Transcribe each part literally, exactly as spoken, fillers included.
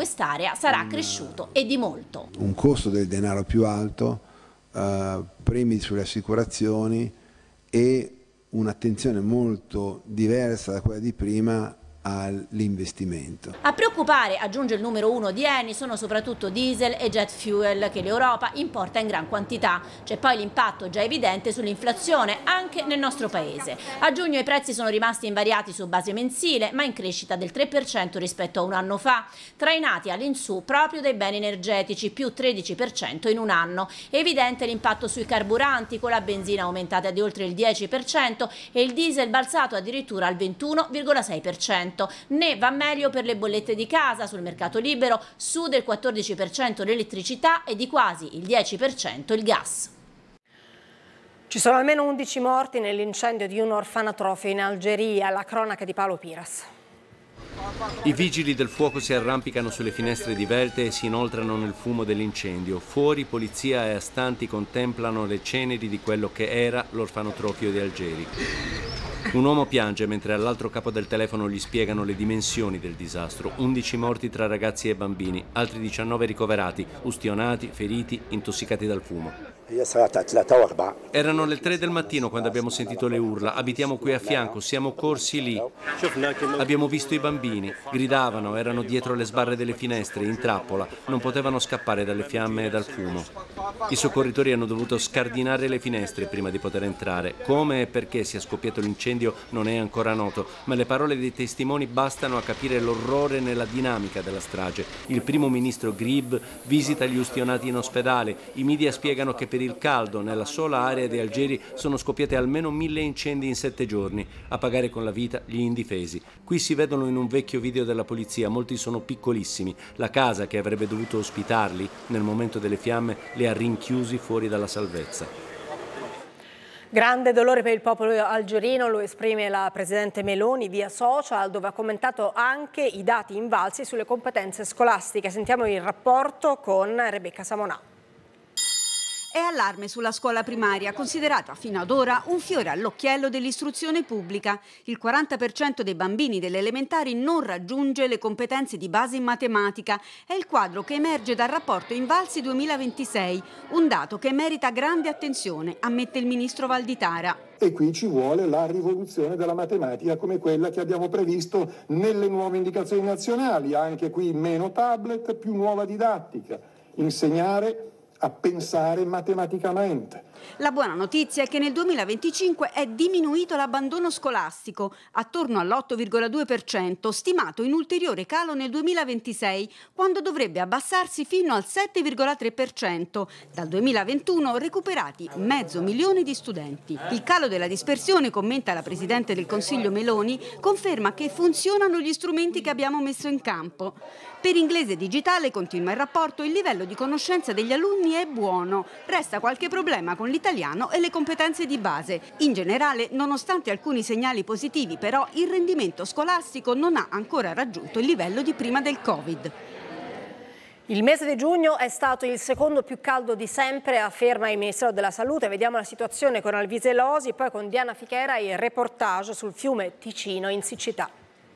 quest'area sarà cresciuto e di molto. Un costo del denaro più alto, eh, premi sulle assicurazioni e un'attenzione molto diversa da quella di prima all'investimento. A preoccupare, aggiunge il numero uno di Eni, sono soprattutto diesel e jet fuel che l'Europa importa in gran quantità. C'è poi l'impatto già evidente sull'inflazione anche nel nostro paese. A giugno i prezzi sono rimasti invariati su base mensile, ma in crescita del tre per cento rispetto a un anno fa, trainati all'insù proprio dai beni energetici, più tredici per cento in un anno. È evidente l'impatto sui carburanti, con la benzina aumentata di oltre il dieci per cento e il diesel balzato addirittura al ventuno virgola sei per cento. Ne va meglio per le bollette di casa. Sul mercato libero su del quattordici per cento l'elettricità e di quasi il dieci per cento il gas. Ci sono almeno undici morti nell'incendio di un orfanotrofio in Algeria, la cronaca di Paolo Piras. I vigili del fuoco si arrampicano sulle finestre divelte e si inoltrano nel fumo dell'incendio. Fuori polizia e astanti contemplano le ceneri di quello che era l'orfanotrofio di Algeri. Un uomo piange mentre all'altro capo del telefono gli spiegano le dimensioni del disastro. undici morti tra ragazzi e bambini, altri diciannove ricoverati, ustionati, feriti, intossicati dal fumo. Erano le tre del mattino quando abbiamo sentito le urla. Abitiamo qui a fianco, siamo corsi lì. Abbiamo visto i bambini, gridavano, erano dietro le sbarre delle finestre, in trappola, non potevano scappare dalle fiamme e dal fumo. I soccorritori hanno dovuto scardinare le finestre prima di poter entrare. Come e perché sia scoppiato l'incendio non è ancora noto, ma le parole dei testimoni bastano a capire l'orrore nella dinamica della strage. Il primo ministro Grib visita gli ustionati in ospedale. I media spiegano che per il caldo nella sola area di Algeri sono scoppiati almeno mille incendi in sette giorni, a pagare con la vita gli indifesi. Qui si vedono in un vecchio video della polizia, molti sono piccolissimi. La casa che avrebbe dovuto ospitarli nel momento delle fiamme li ha rinchiusi fuori dalla salvezza. Grande dolore per il popolo algerino, lo esprime la Presidente Meloni via social, dove ha commentato anche i dati invalsi sulle competenze scolastiche. Sentiamo il rapporto con Rebecca Samonà. È allarme sulla scuola primaria, considerata fino ad ora un fiore all'occhiello dell'istruzione pubblica. Il quaranta per cento dei bambini delle elementari non raggiunge le competenze di base in matematica. È il quadro che emerge dal rapporto Invalsi duemilaventisei, un dato che merita grande attenzione, ammette il ministro Valditara. E qui ci vuole la rivoluzione della matematica come quella che abbiamo previsto nelle nuove indicazioni nazionali, anche qui meno tablet, più nuova didattica, insegnare a pensare matematicamente. La buona notizia è che nel duemilaventicinque è diminuito l'abbandono scolastico, attorno all'otto virgola due per cento, stimato in ulteriore calo nel duemilaventisei, quando dovrebbe abbassarsi fino al sette virgola tre per cento. Dal duemilaventuno recuperati mezzo milione di studenti. Il calo della dispersione, commenta la Presidente del Consiglio Meloni, conferma che funzionano gli strumenti che abbiamo messo in campo. Per inglese digitale, continua il rapporto, il livello di conoscenza degli alunni è buono. Resta qualche problema con l'italiano e le competenze di base. In generale, nonostante alcuni segnali positivi, però, il rendimento scolastico non ha ancora raggiunto il livello di prima del Covid. Il mese di giugno è stato il secondo più caldo di sempre, afferma il Ministero della Salute. Vediamo la situazione con Alvise Losi, poi con Diana Fichera e il reportage sul fiume Ticino in siccità.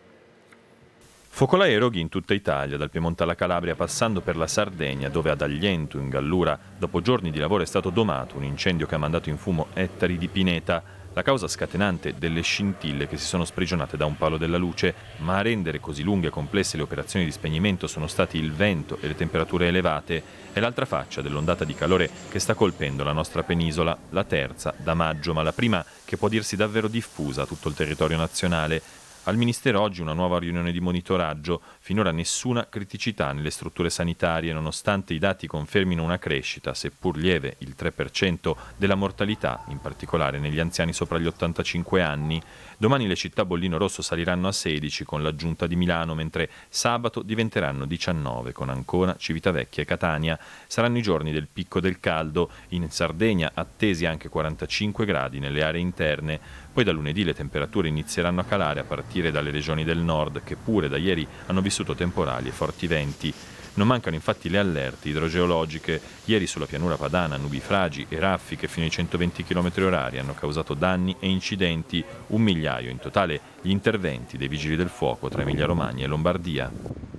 Focolai e roghi in tutta Italia, dal Piemonte alla Calabria, passando per la Sardegna, dove ad Agliento, in Gallura, dopo giorni di lavoro è stato domato un incendio che ha mandato in fumo ettari di pineta. La causa scatenante delle scintille che si sono sprigionate da un palo della luce, ma a rendere così lunghe e complesse le operazioni di spegnimento sono stati il vento e le temperature elevate. È l'altra faccia dell'ondata di calore che sta colpendo la nostra penisola, la terza da maggio, ma la prima che può dirsi davvero diffusa a tutto il territorio nazionale. Al Ministero oggi una nuova riunione di monitoraggio, finora nessuna criticità nelle strutture sanitarie, nonostante i dati confermino una crescita, seppur lieve, il tre per cento, della mortalità, in particolare negli anziani sopra gli ottantacinque anni. Domani le città bollino rosso saliranno a sedici con l'aggiunta di Milano, mentre sabato diventeranno diciannove con Ancona, Civitavecchia e Catania. Saranno i giorni del picco del caldo, in Sardegna attesi anche quarantacinque gradi nelle aree interne. Poi da lunedì le temperature inizieranno a calare a partire dalle regioni del nord, che pure da ieri hanno vissuto temporali e forti venti. Non mancano infatti le allerte idrogeologiche. Ieri sulla pianura padana nubifragi e raffiche fino ai centoventi chilometri orari hanno causato danni e incidenti, un migliaio in totale gli interventi dei vigili del fuoco tra Emilia Romagna e Lombardia.